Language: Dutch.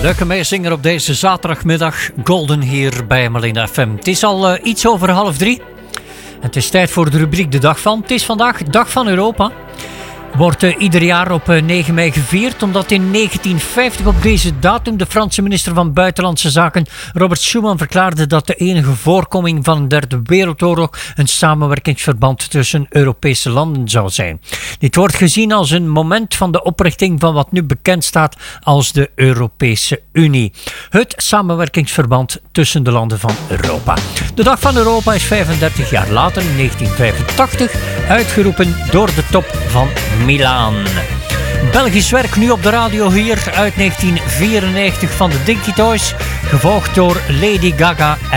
Leuke meezinger op deze zaterdagmiddag. Golden hier bij Malina FM. Het is al iets over 2:30. En het is tijd voor de rubriek De Dag Van. Het is vandaag Dag van Europa. Wordt ieder jaar op 9 mei gevierd, omdat in 1950 op deze datum de Franse minister van Buitenlandse Zaken Robert Schuman verklaarde dat de enige voorkoming van een derde wereldoorlog een samenwerkingsverband tussen Europese landen zou zijn. Dit wordt gezien als een moment van de oprichting van wat nu bekend staat als de Europese Unie. Het samenwerkingsverband tussen de landen van Europa. De Dag van Europa is 35 jaar later, in 1985, uitgeroepen door de top van Milaan. Belgisch werk nu op de radio hier uit 1994 van de Dinky Toys, gevolgd door Lady Gaga